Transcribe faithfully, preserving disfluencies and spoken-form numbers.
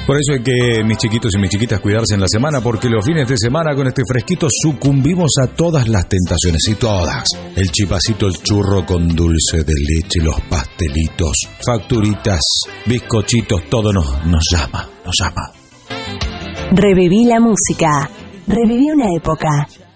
Por eso hay que, mis chiquitos y mis chiquitas, cuidarse en la semana, porque los fines de semana con este fresquito sucumbimos a todas las tentaciones, y todas. El chipacito, el churro con dulce de leche, los pastelitos, facturitas, bizcochitos, todo nos, nos llama, nos llama. Reviví la música, reviví una época.